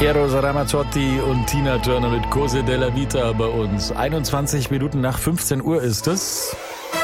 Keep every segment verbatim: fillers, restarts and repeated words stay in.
Eros Ramazzotti und Tina Turner mit Cose della Vita bei uns. einundzwanzig Minuten nach fünfzehn Uhr ist es.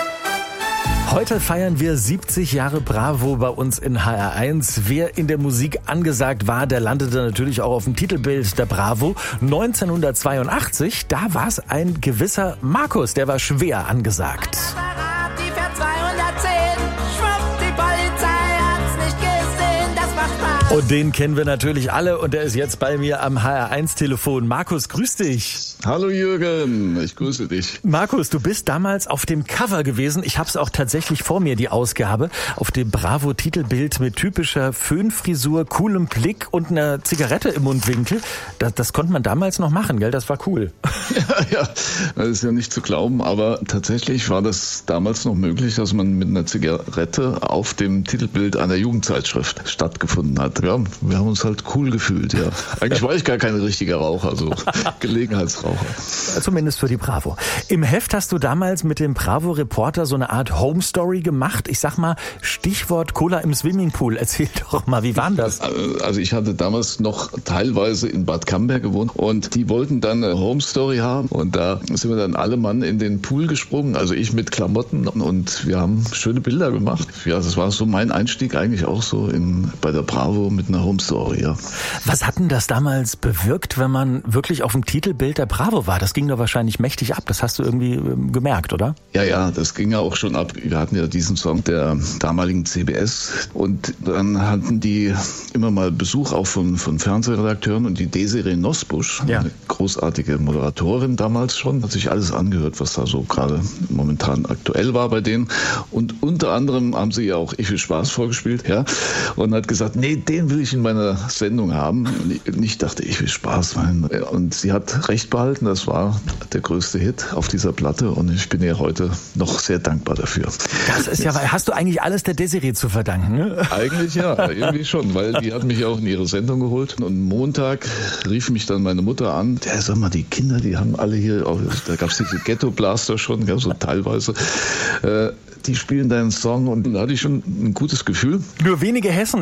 Heute feiern wir siebzig Jahre Bravo bei uns in H R eins. Wer in der Musik angesagt war, der landete natürlich auch auf dem Titelbild der Bravo. neunzehnhundertzweiundachtzig, da war es ein gewisser Markus, der war schwer angesagt. Die fährt zweihundertzehn, schwupp, die Polizei hat's nicht gesehen, das macht Spaß. Und den kennen wir natürlich alle und der ist jetzt bei mir am H R eins Telefon. Markus, grüß dich. Hallo Jürgen, ich grüße dich. Markus, du bist damals auf dem Cover gewesen. Ich habe es auch tatsächlich vor mir, die Ausgabe. Auf dem Bravo-Titelbild mit typischer Föhnfrisur, coolem Blick und einer Zigarette im Mundwinkel. Das, das konnte man damals noch machen, gell? Das war cool. Ja, ja, das ist ja nicht zu glauben, aber tatsächlich war das damals noch möglich, dass man mit einer Zigarette auf dem Titelbild einer Jugendzeitschrift stattgefunden hat. Ja, wir haben uns halt cool gefühlt, ja. Eigentlich war ich gar kein richtiger Raucher, also Gelegenheitsraucher. Zumindest für die Bravo. Im Heft hast du damals mit dem Bravo-Reporter so eine Art Home-Story gemacht. Ich sag mal, Stichwort Cola im Swimmingpool. Erzähl doch mal, wie war das? Also ich hatte damals noch teilweise in Bad Camberg gewohnt und die wollten dann eine Home-Story haben und da sind wir dann alle Mann in den Pool gesprungen, also ich mit Klamotten und wir haben schöne Bilder gemacht. Ja, das war so mein Einstieg eigentlich auch so in, bei der Bravo mit einer Home-Story, ja. Was hat denn das damals bewirkt, wenn man wirklich auf dem Titelbild der Bravo war? Das ging doch wahrscheinlich mächtig ab. Das hast du irgendwie ähm, gemerkt, oder? Ja, ja, das ging ja auch schon ab. Wir hatten ja diesen Song der damaligen C B S und dann hatten die immer mal Besuch auch von, von Fernsehredakteuren und die Desiree Nosbusch, ja. Eine großartige Moderatorin damals schon, hat sich alles angehört, was da so gerade momentan aktuell war bei denen und unter anderem haben sie ja auch Ich will Spaß vorgespielt, ja, und hat gesagt, nee, den will ich in meiner Sendung haben. Und ich dachte, ich will Spaß meinen. Und sie hat recht behalten, das war der größte Hit auf dieser Platte und ich bin ihr heute noch sehr dankbar dafür. Das ist ja, hast du eigentlich alles der Desiree zu verdanken, ne? Eigentlich ja, irgendwie schon, weil die hat mich auch in ihre Sendung geholt und Montag rief mich dann meine Mutter an, ja, sag mal, die Kinder, die haben alle hier, da gab es diese Ghetto-Blaster schon, ja, so teilweise, äh, die spielen deinen Song und da hatte ich schon ein gutes Gefühl. Nur wenige Hessen